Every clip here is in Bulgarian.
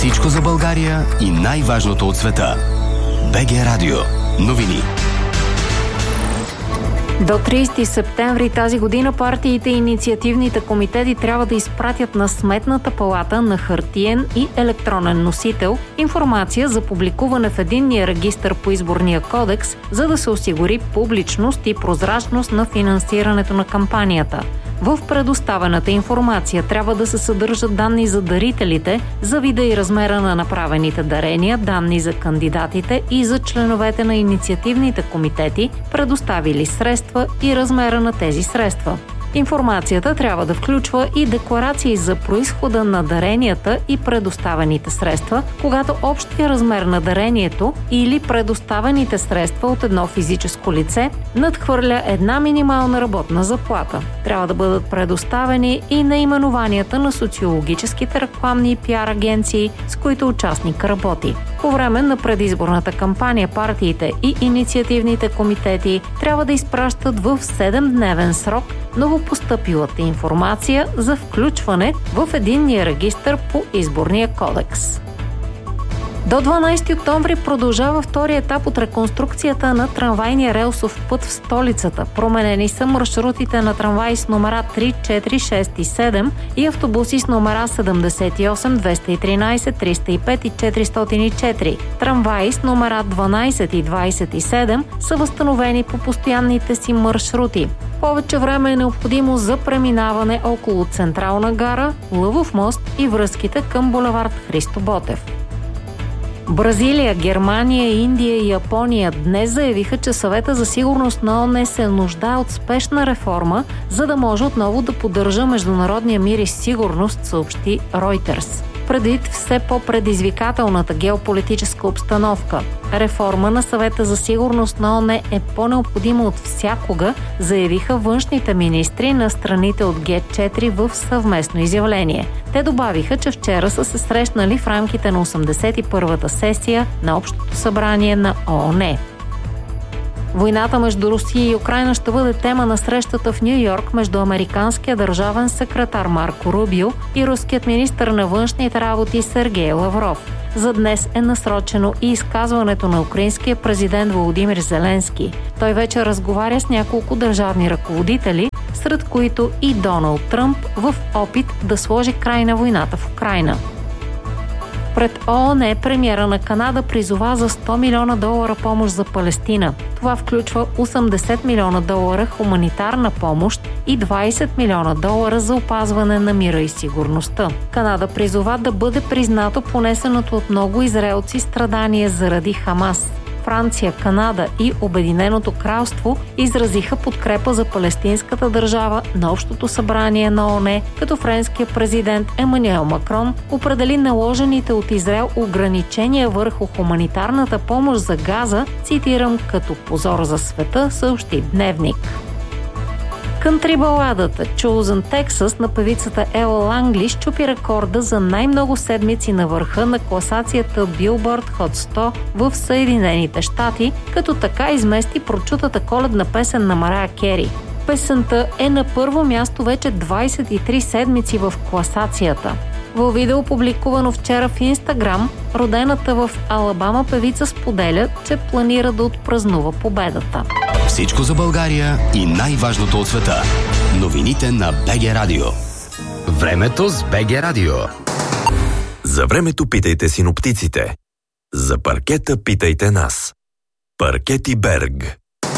Всичко за България и най-важното от света. БГ Радио. Новини. До 30 септември тази година партиите и инициативните комитети трябва да изпратят на Сметната палата на хартиен и електронен носител информация за публикуване в единния регистър по изборния кодекс, за да се осигури публичност и прозрачност на финансирането на кампанията. В предоставената информация трябва да се съдържат данни за дарителите, за вида и размера на направените дарения, данни за кандидатите и за членовете на инициативните комитети, предоставили средства и размера на тези средства. Информацията трябва да включва и декларации за произхода на даренията и предоставените средства, когато общия размер на дарението или предоставените средства от едно физическо лице надхвърля една минимална работна заплата. Трябва да бъдат предоставени и наименованията на социологическите рекламни и пиар агенции, с които участник работи. По време на предизборната кампания партиите и инициативните комитети трябва да изпращат в 7-дневен срок новопостъпилата информация за включване в единния регистър по изборния кодекс. До 12 октомври продължава втори етап от реконструкцията на трамвайния релсов път в столицата. Променени са маршрутите на трамваи с номера 3, 4, 6 и 7 и автобуси с номера 78, 213, 305 и 404. Трамваи с номера 12 и 27 са възстановени по постоянните си маршрути. Повече време е необходимо за преминаване около Централна гара, Лъвов мост и връзките към булевард Христо Ботев. Бразилия, Германия, Индия и Япония днес заявиха, че Съвета за сигурност на ООН се нуждае от спешна реформа, за да може отново да поддържа международния мир и сигурност, съобщи Reuters. Предвид все по-предизвикателната геополитическа обстановка, реформа на Съвета за сигурност на ООН е по-необходима от всякога, заявиха външните министри на страните от Г4 в съвместно изявление. Те добавиха, че вчера са се срещнали в рамките на 81-та сесия на Общото събрание на ООН. Войната между Русия и Украйна ще бъде тема на срещата в Ню-Йорк между американския държавен секретар Марко Рубио и руският министър на външните работи Сергей Лавров. За днес е насрочено и изказването на украинския президент Володимир Зеленски. Той вече разговаря с няколко държавни ръководители, сред които и Доналд Тръмп, в опит да сложи край на войната в Украйна. Пред ООН премиера на Канада призова за $100 милиона помощ за Палестина. Това включва $80 милиона хуманитарна помощ и $20 милиона за опазване на мира и сигурността. Канада призова да бъде признато понесеното от много израелци страдание заради Хамас. Франция, Канада и Обединеното кралство изразиха подкрепа за палестинската държава на Общото събрание на ООН, като френският президент Емануел Макрон определи наложените от Израел ограничения върху хуманитарната помощ за Газа, цитирам, като позор за света, съобщи Дневник. Кънтри баладата Chosen Texas на певицата Ела Лангли счупи рекорда за най-много седмици на върха на класацията Billboard Hot 100 в Съединените щати, като така измести прочутата коледна песен на Марая Кери. Песента е на първо място вече 23 седмици в класацията. Във видео, публикувано вчера в Инстаграм, родената в Алабама певица споделя, че планира да отпразнува победата. Всичко за България и най-важното от света. Новините на БГ Радио. Времето с БГ Радио. За времето питайте синоптиците. За паркета питайте нас. Паркети Берг.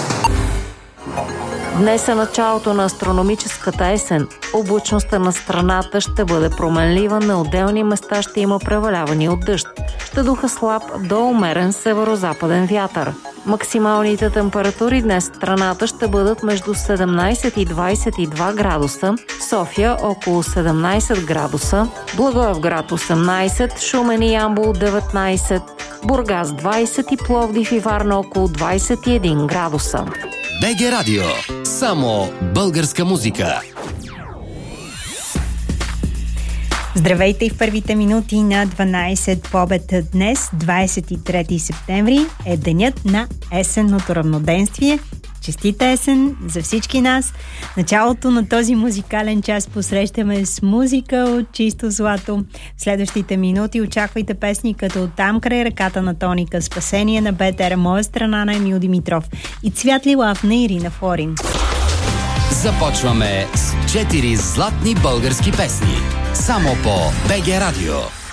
Днес е началото на астрономическата есен. Облачността на страната ще бъде променлива, на отделни места ще има преваляване от дъжд. Ще духа слаб до умерен северо-западен вятър. Максималните температури днес в страната ще бъдат между 17 и 22 градуса, София около 17 градуса, Благоевград 18, Шумен и Ямбол 19, Бургас 20 и Пловдив и Варна около 21 градуса. БГ Радио. Само българска музика. Здравейте и в първите минути на 12 по обед. Днес, 23 септември, е денят на есенното равноденствие. Честита есен за всички нас. Началото на този музикален час посрещаме с музика от чисто злато. В следващите минути очаквайте песни като Там край ръката на Тоника, Спасение на Бетера, Моя страна на Емил Димитров и Цвят лилав на Ирина Флорин. Започваме с 4 златни български песни. Само по БГ Радио.